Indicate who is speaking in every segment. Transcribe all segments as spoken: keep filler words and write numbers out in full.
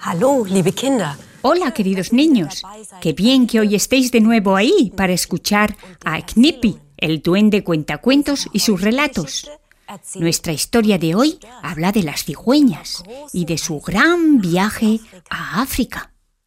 Speaker 1: Hallo, liebe Kinder.
Speaker 2: Hola, queridos niños. Qué bien que hoy estéis de nuevo ahí para escuchar a Knippy, el duende cuentacuentos y sus relatos. Nuestra historia de hoy habla de las cigüeñas y de su gran viaje a África.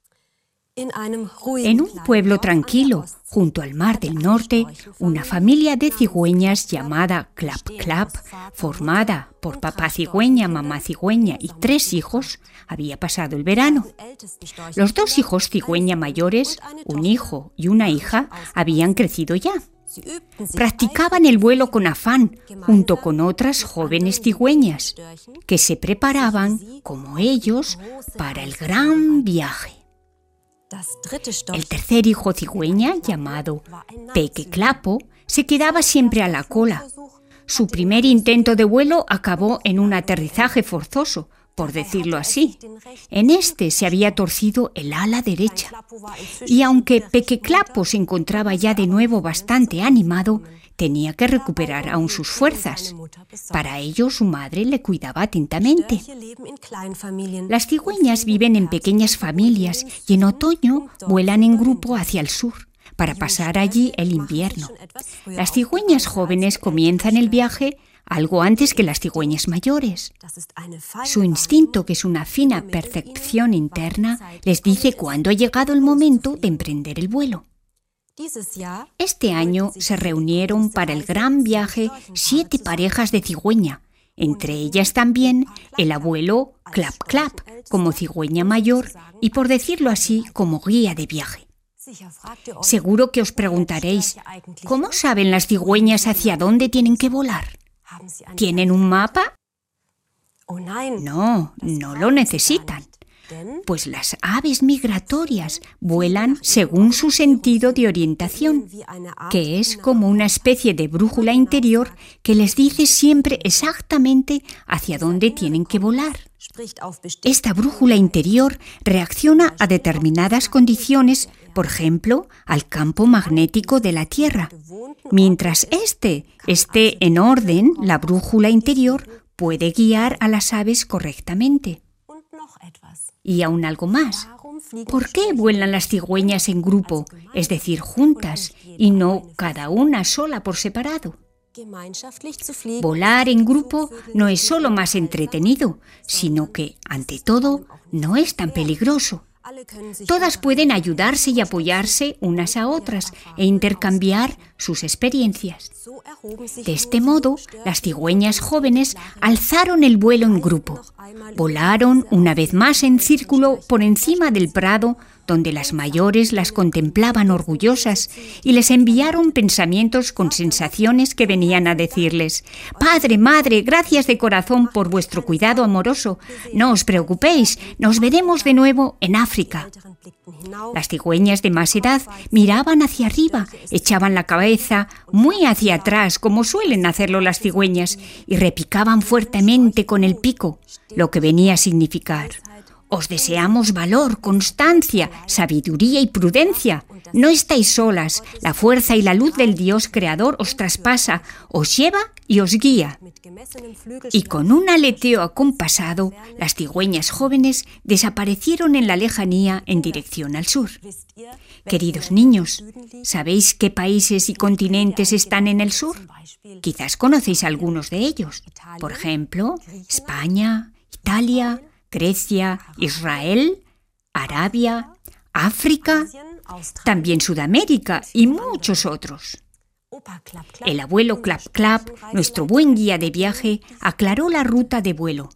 Speaker 2: En un pueblo tranquilo, junto al mar del norte, una familia de cigüeñas llamada Clap Clap, formada por papá cigüeña, mamá cigüeña y tres hijos, había pasado el verano. Los dos hijos cigüeña mayores, un hijo y una hija, habían crecido ya. Practicaban el vuelo con afán, junto con otras jóvenes cigüeñas, que se preparaban, como ellos, para el gran viaje. El tercer hijo cigüeña, llamado Peque Clapo, se quedaba siempre a la cola. Su primer intento de vuelo acabó en un aterrizaje forzoso, por decirlo así. En este se había torcido el ala derecha. Y aunque Peque Clapo se encontraba ya de nuevo bastante animado, tenía que recuperar aún sus fuerzas. Para ello, su madre le cuidaba atentamente. Las cigüeñas viven en pequeñas familias y en otoño vuelan en grupo hacia el sur, para pasar allí el invierno. Las cigüeñas jóvenes comienzan el viaje algo antes que las cigüeñas mayores. Su instinto, que es una fina percepción interna, les dice cuándo ha llegado el momento de emprender el vuelo. Este año se reunieron para el gran viaje siete parejas de cigüeña, entre ellas también el abuelo Clap Clap, como cigüeña mayor y, por decirlo así, como guía de viaje. Seguro que os preguntaréis, ¿cómo saben las cigüeñas hacia dónde tienen que volar? ¿Tienen un mapa? No, no lo necesitan. Pues las aves migratorias vuelan según su sentido de orientación, que es como una especie de brújula interior que les dice siempre exactamente hacia dónde tienen que volar. Esta brújula interior reacciona a determinadas condiciones, por ejemplo, al campo magnético de la Tierra. Mientras éste esté en orden, la brújula interior puede guiar a las aves correctamente. Y aún algo más. ¿Por qué vuelan las cigüeñas en grupo, es decir, juntas, y no cada una sola por separado? Volar en grupo no es solo más entretenido, sino que, ante todo, no es tan peligroso. Todas pueden ayudarse y apoyarse unas a otras e intercambiar sus experiencias. De este modo, las cigüeñas jóvenes alzaron el vuelo en grupo. Volaron una vez más en círculo por encima del prado, donde las mayores las contemplaban orgullosas y les enviaron pensamientos con sensaciones que venían a decirles: «Padre, madre, gracias de corazón por vuestro cuidado amoroso. No os preocupéis, nos veremos de nuevo en África». Las cigüeñas de más edad miraban hacia arriba, echaban la cabeza muy hacia atrás, como suelen hacerlo las cigüeñas, y repicaban fuertemente con el pico, lo que venía a significar: «Os deseamos valor, constancia, sabiduría y prudencia. No estáis solas. La fuerza y la luz del Dios Creador os traspasa, os lleva y os guía». Y con un aleteo acompasado, las cigüeñas jóvenes desaparecieron en la lejanía en dirección al sur. Queridos niños, ¿sabéis qué países y continentes están en el sur? Quizás conocéis algunos de ellos. Por ejemplo, España, Italia, Grecia, Israel, Arabia, África, también Sudamérica y muchos otros. El abuelo Clap Clap, nuestro buen guía de viaje, aclaró la ruta de vuelo.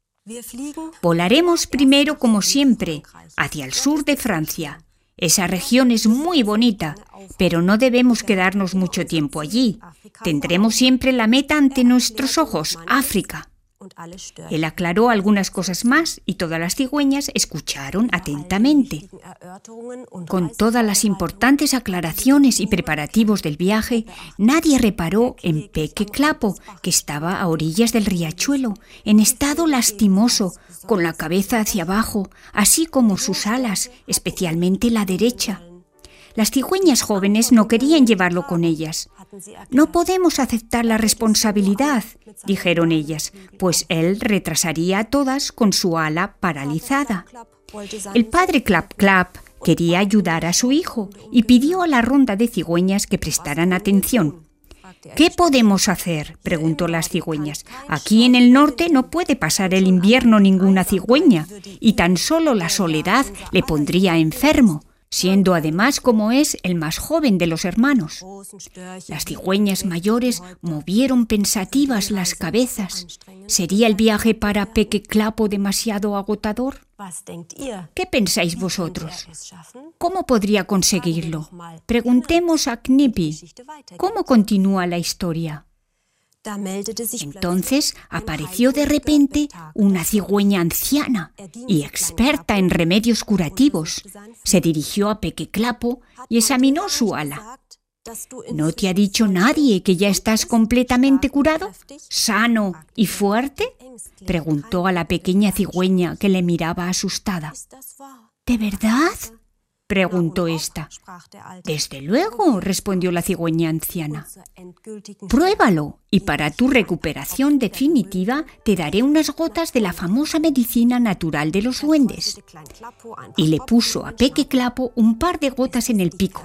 Speaker 2: Volaremos primero, como siempre, hacia el sur de Francia. Esa región es muy bonita, pero no debemos quedarnos mucho tiempo allí. Tendremos siempre la meta ante nuestros ojos, África. Él aclaró algunas cosas más y todas las cigüeñas escucharon atentamente. Con todas las importantes aclaraciones y preparativos del viaje, nadie reparó en Peque Clapo, que estaba a orillas del riachuelo, en estado lastimoso, con la cabeza hacia abajo, así como sus alas, especialmente la derecha. Las cigüeñas jóvenes no querían llevarlo con ellas. «No podemos aceptar la responsabilidad», dijeron ellas, «pues él retrasaría a todas con su ala paralizada». El padre Clap Clap quería ayudar a su hijo y pidió a la ronda de cigüeñas que prestaran atención. ¿Qué podemos hacer?, preguntó las cigüeñas. Aquí en el norte no puede pasar el invierno ninguna cigüeña y tan solo la soledad le pondría enfermo, siendo además como es el más joven de los hermanos. Las cigüeñas mayores movieron pensativas las cabezas. ¿Sería el viaje para Peque Clapo demasiado agotador? ¿Qué pensáis vosotros? ¿Cómo podría conseguirlo? Preguntemos a Knippy. ¿Cómo continúa la historia? Entonces apareció de repente una cigüeña anciana y experta en remedios curativos. Se dirigió a Peque Clapo y examinó su ala. ¿No te ha dicho nadie que ya estás completamente curado, sano y fuerte?, preguntó a la pequeña cigüeña que le miraba asustada. ¿De verdad?, preguntó ésta. Desde luego, respondió la cigüeña anciana. Pruébalo y para tu recuperación definitiva te daré unas gotas de la famosa medicina natural de los duendes. Y le puso a Peque Clapo un par de gotas en el pico.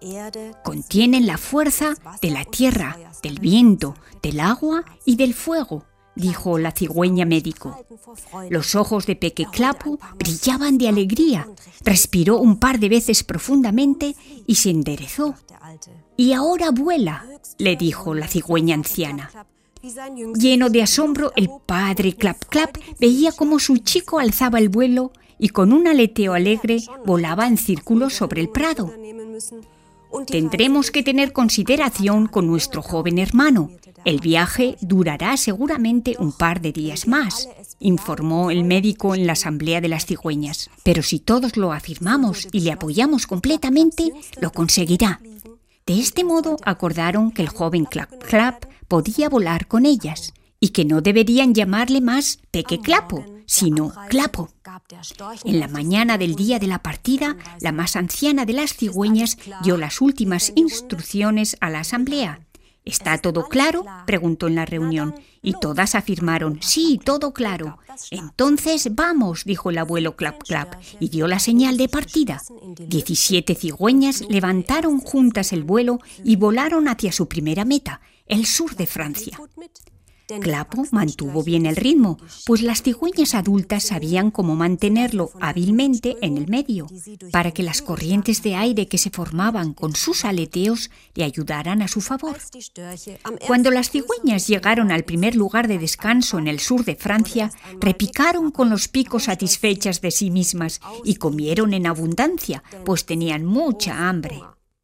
Speaker 2: Contienen la fuerza de la tierra, del viento, del agua y del fuego, dijo la cigüeña médico. Los ojos de Peque Clapo brillaban de alegría. Respiró un par de veces profundamente y se enderezó. «Y ahora vuela», le dijo la cigüeña anciana. Lleno de asombro, el padre Clap Clap veía cómo su chico alzaba el vuelo y con un aleteo alegre volaba en círculos sobre el prado. Tendremos que tener consideración con nuestro joven hermano. El viaje durará seguramente un par de días más, informó el médico en la asamblea de las cigüeñas. Pero si todos lo afirmamos y le apoyamos completamente, lo conseguirá. De este modo acordaron que el joven Clap Clap podía volar con ellas y que no deberían llamarle más Peque Clapo, sino Clapo. En la mañana del día de la partida, la más anciana de las cigüeñas dio las últimas instrucciones a la asamblea. ¿Está todo claro?, preguntó en la reunión, y todas afirmaron, sí, todo claro. Entonces vamos, dijo el abuelo Clap Clap, y dio la señal de partida. Diecisiete cigüeñas levantaron juntas el vuelo y volaron hacia su primera meta, el sur de Francia. Clapo mantuvo bien el ritmo, pues las cigüeñas adultas sabían cómo mantenerlo hábilmente en el medio, para que las corrientes de aire que se formaban con sus aleteos le ayudaran a su favor. Cuando las cigüeñas llegaron al primer lugar de descanso en el sur de Francia, repicaron con los picos satisfechas de sí mismas y comieron en abundancia, pues tenían mucha hambre.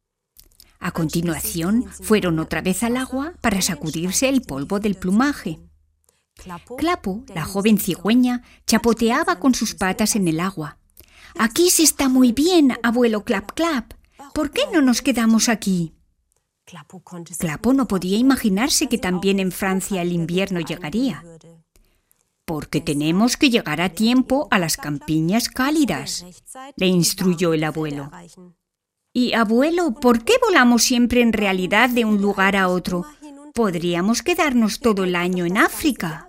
Speaker 2: A continuación, fueron otra vez al agua para sacudirse el polvo del plumaje. Clapo, la joven cigüeña, chapoteaba con sus patas en el agua. «Aquí se está muy bien, abuelo Clap Clap. ¿Por qué no nos quedamos aquí?» Clapo no podía imaginarse que también en Francia el invierno llegaría. «Porque tenemos que llegar a tiempo a las campiñas cálidas», le instruyó el abuelo. «Y, abuelo, ¿por qué volamos siempre en realidad de un lugar a otro? Podríamos quedarnos todo el año en África».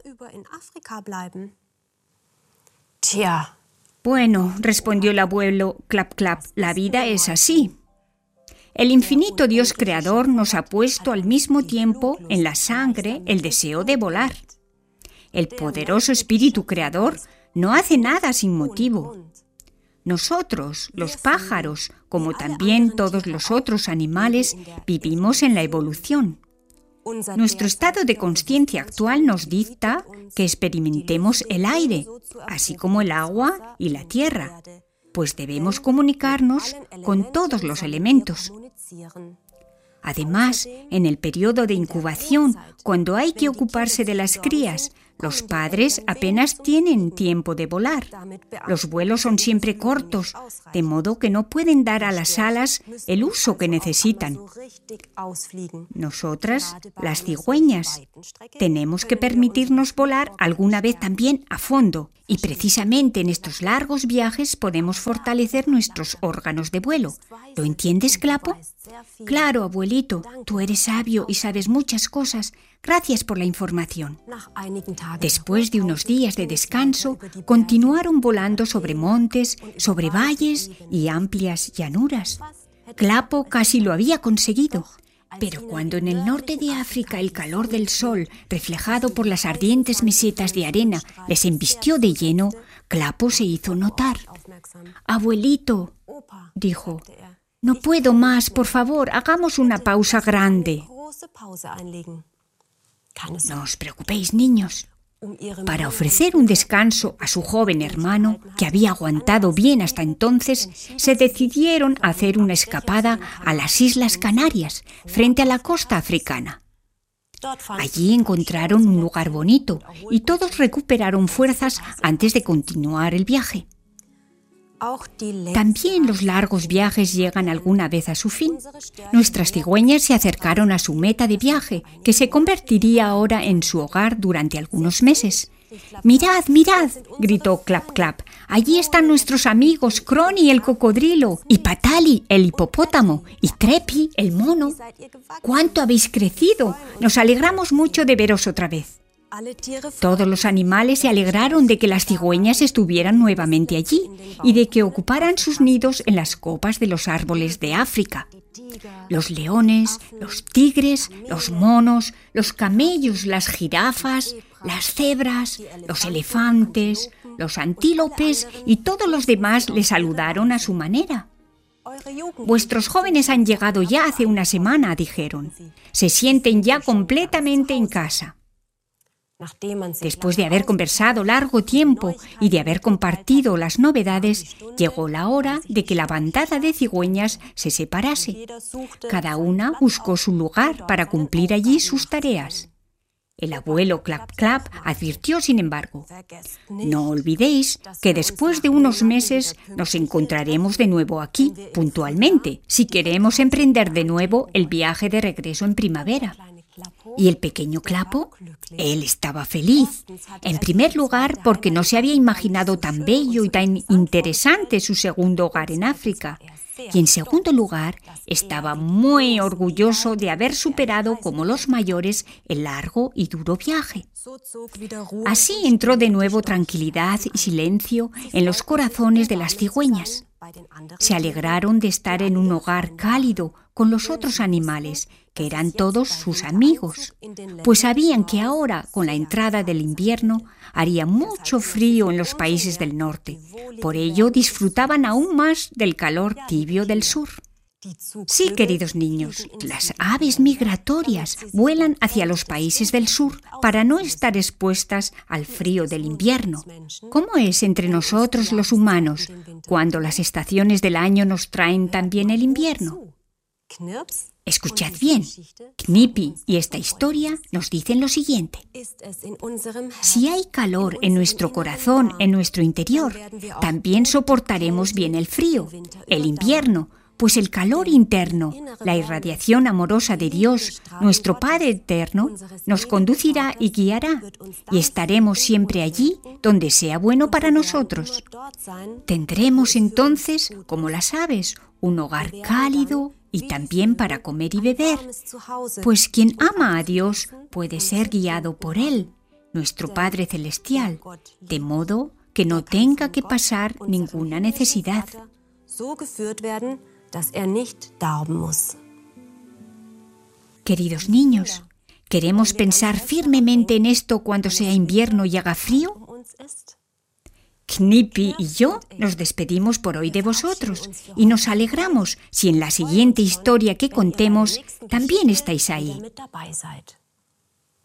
Speaker 2: «Bueno», respondió el abuelo Clap Clap, «la vida es así. El infinito Dios creador nos ha puesto al mismo tiempo en la sangre el deseo de volar. El poderoso espíritu creador no hace nada sin motivo. Nosotros, los pájaros, como también todos los otros animales, vivimos en la evolución. Nuestro estado de consciencia actual nos dicta que experimentemos el aire, así como el agua y la tierra, pues debemos comunicarnos con todos los elementos. Además, en el periodo de incubación, cuando hay que ocuparse de las crías, los padres apenas tienen tiempo de volar. Los vuelos son siempre cortos, de modo que no pueden dar a las alas el uso que necesitan. Nosotras, las cigüeñas, tenemos que permitirnos volar alguna vez también a fondo, y precisamente en estos largos viajes podemos fortalecer nuestros órganos de vuelo. ¿Lo entiendes, Clapo? Claro, abuelito, tú eres sabio y sabes muchas cosas. Gracias por la información. Después de unos días de descanso, continuaron volando sobre montes, sobre valles y amplias llanuras. Clapo casi lo había conseguido. Pero cuando en el norte de África el calor del sol, reflejado por las ardientes mesetas de arena, les embistió de lleno, Clapo se hizo notar. «Abuelito», dijo, «no puedo más, por favor, hagamos una pausa grande». «No os preocupéis, niños». Para ofrecer un descanso a su joven hermano, que había aguantado bien hasta entonces, se decidieron a hacer una escapada a las Islas Canarias, frente a la costa africana. Allí encontraron un lugar bonito y todos recuperaron fuerzas antes de continuar el viaje. También los largos viajes llegan alguna vez a su fin. Nuestras cigüeñas se acercaron a su meta de viaje, que se convertiría ahora en su hogar durante algunos meses. «Mirad, mirad», gritó Clap Clap, «allí están nuestros amigos Crony el cocodrilo, y Patali el hipopótamo, y Trepi el mono. ¡Cuánto habéis crecido! Nos alegramos mucho de veros otra vez». Todos los animales se alegraron de que las cigüeñas estuvieran nuevamente allí y de que ocuparan sus nidos en las copas de los árboles de África. Los leones, los tigres, los monos, los camellos, las jirafas, las cebras, los elefantes, los antílopes y todos los demás le saludaron a su manera. «Vuestros jóvenes han llegado ya hace una semana», dijeron. «Se sienten ya completamente en casa». Después de haber conversado largo tiempo y de haber compartido las novedades, llegó la hora de que la bandada de cigüeñas se separase. Cada una buscó su lugar para cumplir allí sus tareas. El abuelo Clap Clap advirtió, sin embargo: «No olvidéis que después de unos meses nos encontraremos de nuevo aquí, puntualmente, si queremos emprender de nuevo el viaje de regreso en primavera». ¿Y el pequeño Clapo? Él estaba feliz. En primer lugar, porque no se había imaginado tan bello y tan interesante su segundo hogar en África. Y en segundo lugar, estaba muy orgulloso de haber superado como los mayores el largo y duro viaje. Así entró de nuevo tranquilidad y silencio en los corazones de las cigüeñas. Se alegraron de estar en un hogar cálido con los otros animales, que eran todos sus amigos, pues sabían que ahora, con la entrada del invierno, haría mucho frío en los países del norte. Por ello, disfrutaban aún más del calor tibio del sur. Sí, queridos niños, las aves migratorias vuelan hacia los países del sur para no estar expuestas al frío del invierno. ¿Cómo es entre nosotros los humanos cuando las estaciones del año nos traen también el invierno? Escuchad bien, Knipi y esta historia nos dicen lo siguiente. Si hay calor en nuestro corazón, en nuestro interior, también soportaremos bien el frío, el invierno, pues el calor interno, la irradiación amorosa de Dios, nuestro Padre eterno, nos conducirá y guiará, y estaremos siempre allí donde sea bueno para nosotros. Tendremos entonces, como las aves, un hogar cálido y también para comer y beber, pues quien ama a Dios puede ser guiado por Él, nuestro Padre Celestial, de modo que no tenga que pasar ninguna necesidad. Queridos niños, ¿queremos pensar firmemente en esto cuando sea invierno y haga frío? Knipi y yo nos despedimos por hoy de vosotros y nos alegramos si en la siguiente historia que contemos también estáis ahí.